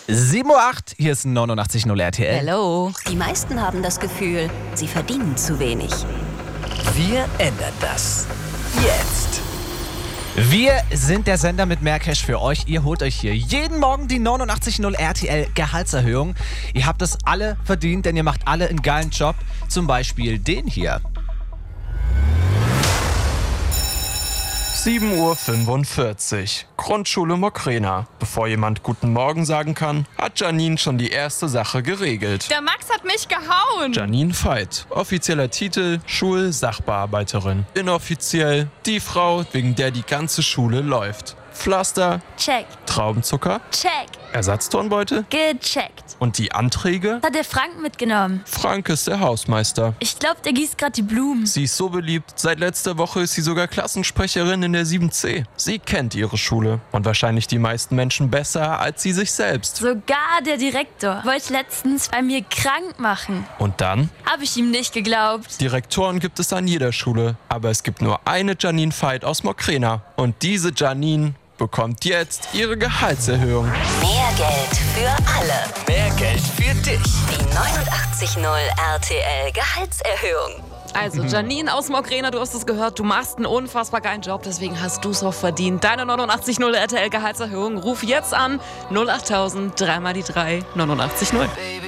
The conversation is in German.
7:08 Uhr, hier ist 89.0 RTL. Hello. Die meisten haben das Gefühl, sie verdienen zu wenig. Wir ändern das. Jetzt. Wir sind der Sender mit mehr Cash für euch. Ihr holt euch hier jeden Morgen die 89.0 RTL Gehaltserhöhung. Ihr habt es alle verdient, denn ihr macht alle einen geilen Job. Zum Beispiel den hier. 7:45 Uhr. Grundschule Mokrena. Bevor jemand Guten Morgen sagen kann, hat Janine schon die erste Sache geregelt. Der Max hat mich gehauen. Janine Veit. Offizieller Titel Schulsachbearbeiterin. Inoffiziell die Frau, wegen der die ganze Schule läuft. Pflaster, Check. Traubenzucker, Check. Ersatzturnbeutel Gecheckt. und die Anträge? Hat der Frank mitgenommen? Frank ist der Hausmeister. Ich glaube, der gießt gerade die Blumen. Sie ist so beliebt. Seit letzter Woche ist sie sogar Klassensprecherin in der 7C. Sie kennt ihre Schule und wahrscheinlich die meisten Menschen besser als sie sich selbst. Sogar der Direktor wollte letztens bei mir krank machen. Und dann? Habe ich ihm nicht geglaubt. Direktoren gibt es an jeder Schule, aber es gibt nur eine Janine Veit aus Mokrena. Und diese Janine bekommt jetzt ihre Gehaltserhöhung. Mehr Geld für alle. Mehr Geld für dich. Die 89.0 RTL Gehaltserhöhung. Also Janine aus Mokrena, du hast es gehört, du machst einen unfassbar geilen Job, deswegen hast du es auch verdient. Deine 89.0 RTL Gehaltserhöhung, ruf jetzt an 08000 3 mal die 3 89.0.